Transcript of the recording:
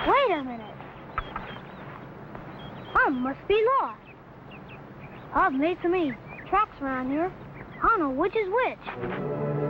Wait a minute. I must be lost. I've made so many tracks around here, I don't know which is which.